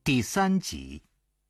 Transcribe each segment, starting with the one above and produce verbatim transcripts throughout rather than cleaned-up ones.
第三集。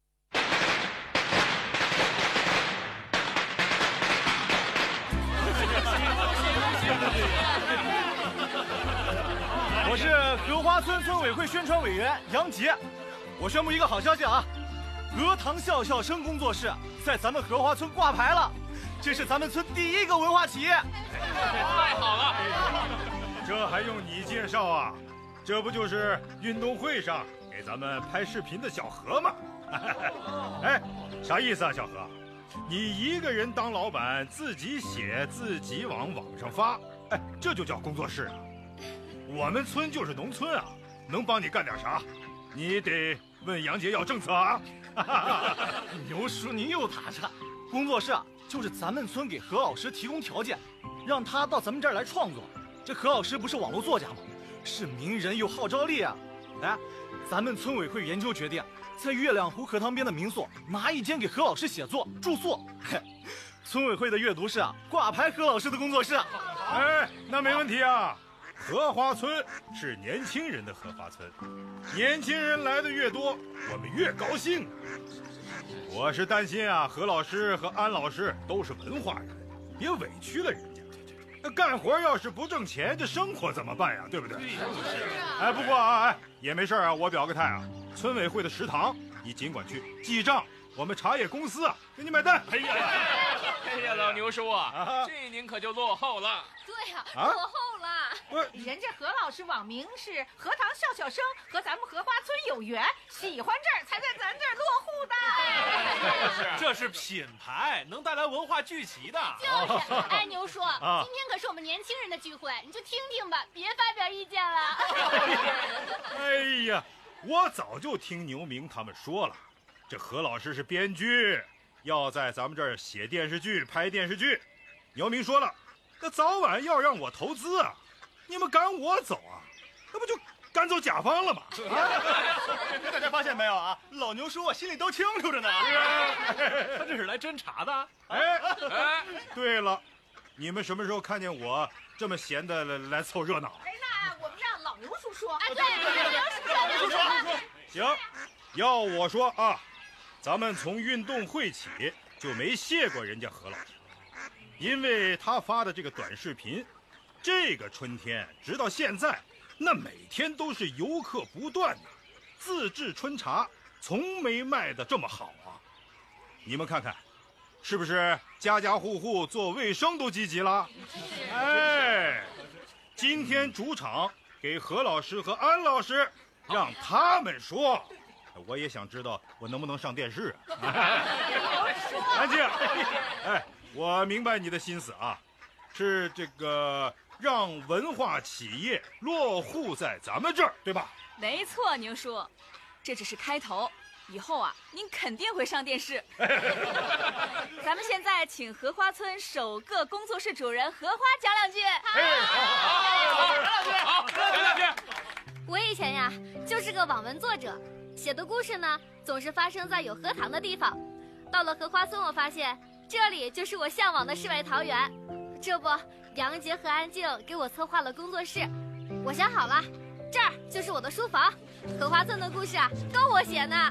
我是荷花村村委会宣传委员杨杰，我宣布一个好消息啊！荷塘笑笑生工作室在咱们荷花村挂牌了，这是咱们村第一个文化企业。 太好了！ 这还用你介绍啊？这不就是运动会上给咱们拍视频的小何吗？哎，啥意思啊，小何？你一个人当老板，自己写，自己往网上发，哎，这就叫工作室啊？我们村就是农村啊，能帮你干点啥？你得问杨杰要政策啊！ 牛叔，您又打岔。工作室啊，就是咱们村给何老师提供条件，让他到咱们这儿来创作。这何老师不是网络作家吗？是名人，有号召力啊！来，咱们村委会研究决定，在月亮湖荷塘边的民宿拿一间给何老师写作住宿。嘿，村委会的阅读室啊，挂牌何老师的工作室。 哎，那没问题啊。荷花村是年轻人的荷花村，年轻人来的越多，我们越高兴。我是担心啊，何老师和安老师都是文化人，别委屈了人家。那干活要是不挣钱，这生活怎么办呀？对不对？哎，不过啊，哎，也没事啊，我表个态啊，村委会的食堂你尽管去记账，我们茶叶公司啊给你买单。 哎呀，哎呀，老牛叔啊，啊这您可就落后了。 对呀、 啊， 落后了。 人家何老师网名是荷塘笑笑生，和咱们荷花村有缘，喜欢这儿才在咱这儿落户的。 哎、这是品牌，能带来文化聚集的。 就是，哎，牛叔， 啊、 今天可是我们年轻人的聚会，你就听听吧，别发表意见了。 哎呀，我早就听牛明他们说了，这何老师是编剧，要在咱们这儿写电视剧、拍电视剧。牛明说了，那早晚要让我投资啊，你们赶我走啊，那不就赶走甲方了吗？ 大家发现没有啊？老牛叔我心里都清楚着呢。他这是来侦查的。 哎哎，对了，你们什么时候看见我这么闲的 来, 来凑热闹？ 哎，那我们让老牛叔说。 哎，对对对，牛叔说，牛叔说。 行，要我说啊，咱们从运动会起就没谢过人家何老师。因为他发的这个短视频，这个春天直到现在，那每天都是游客不断的，自制春茶从没卖的这么好啊！你们看看，是不是家家户户做卫生都积极了？哎，今天主场给何老师和安老师，让他们说。我也想知道我能不能上电视啊！安静，哎。我明白你的心思啊，是这个让文化企业落户在咱们这儿，对吧？ 没错，牛叔，这只是开头，以后啊，您肯定会上电视。咱们现在请荷花村首个工作室主人荷花讲两句。 好，讲两句，好，讲两句。 我以前呀，就是个网文作者，写的故事呢，总是发生在有荷塘的地方。到了荷花村，我发现这里就是我向往的世外桃源。这不，杨杰和安静给我策划了工作室，我想好了，这儿就是我的书房。荷花村的故事啊，都我写呢。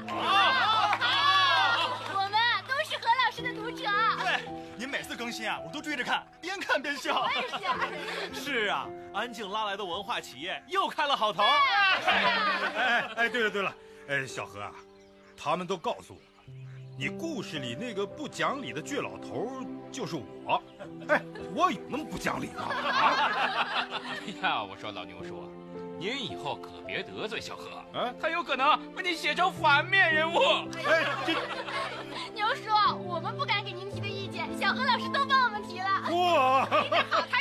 我们都是何老师的读者。 对，您每次更新啊，我都追着看，边看边笑。 我也是。 是啊，安静拉来的文化企业又开了好头。 哎哎，对了对了，哎，小何啊，他们都告诉我。你故事里那个不讲理的倔老头就是我，哎，我有那么不讲理吗？啊！ 哎呀，我说老牛叔，您以后可别得罪小何， 啊， 他有可能把你写成反面人物。 哎，这牛叔，我们不敢给您提的意见，小何老师都帮我们提了。 哇！ 您这好